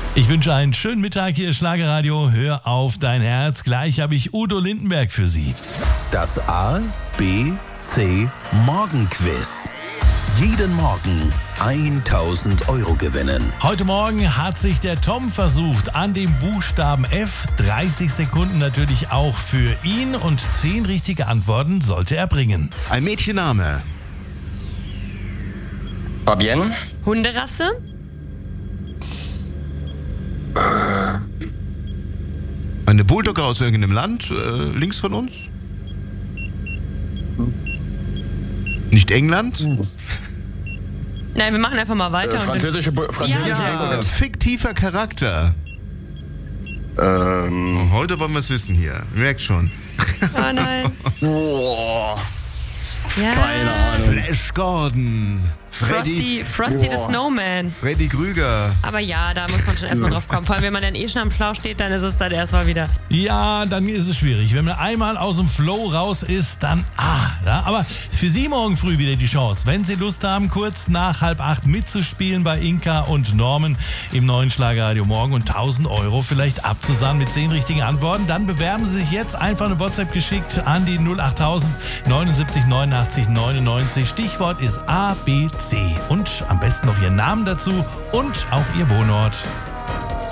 Ich wünsche einen schönen Mittag, hier ist Schlagerradio. Hör auf dein Herz. Gleich habe ich Udo Lindenberg für Sie. Das A, B, C Morgenquiz. Jeden Morgen 1.000 Euro gewinnen. Heute Morgen hat sich der Tom versucht an dem Buchstaben F. 30 Sekunden natürlich auch für ihn und 10 richtige Antworten sollte er bringen. Ein Mädchenname. Fabienne? Hunderasse? Eine Bulldogge aus irgendeinem Land, links von uns? Nicht England? Nein, wir machen einfach mal weiter. Französische Ja, Fiktiver Charakter. Heute wollen wir es wissen hier. Merkt schon. Oh nein. Boah. Ja. Keine Ahnung. Flash Gordon. Frosty the Snowman. Freddy Krüger. Aber ja, da muss man schon erstmal drauf kommen. Vor allem, wenn man dann schon am Schlauch steht, dann ist es dann erstmal wieder. Ja, dann ist es schwierig. Wenn man einmal aus dem Flow raus ist, dann ja, aber für Sie morgen früh wieder die Chance, wenn Sie Lust haben, kurz nach 7:30 mitzuspielen bei Inka und Norman im neuen Schlagerradio Morgen und 1.000 Euro vielleicht abzusahnen mit 10 richtigen Antworten, dann bewerben Sie sich jetzt, einfach eine WhatsApp geschickt an die 08000 79 89 99. Stichwort ist ABC und am besten noch Ihren Namen dazu und auch Ihr Wohnort.